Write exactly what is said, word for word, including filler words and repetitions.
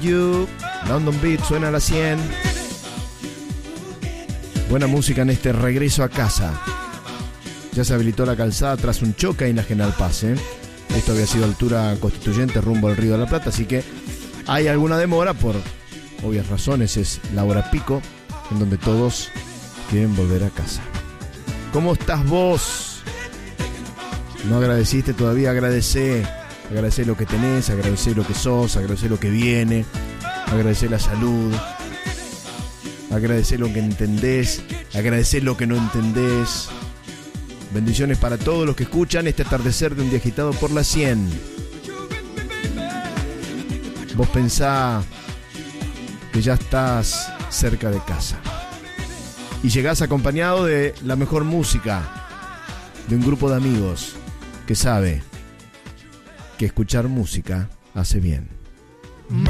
You, London Beat suena a las cien. Buena música en este regreso a casa. Ya se habilitó la calzada tras un choque en la General Paz, ¿eh? Esto había sido altura Constituyente rumbo al Río de la Plata, así que hay alguna demora por obvias razones. Es la hora pico en donde todos quieren volver a casa. ¿Cómo estás vos? ¿No agradeciste todavía? Agradecé. Agradecé lo que tenés, agradecé lo que sos, agradecé lo que viene, agradecé la salud, agradecé lo que entendés, agradecé lo que no entendés. Bendiciones para todos los que escuchan este atardecer de un día agitado por la cien. Vos pensá que ya estás cerca de casa y llegás acompañado de la mejor música, de un grupo de amigos que sabe que escuchar música hace bien.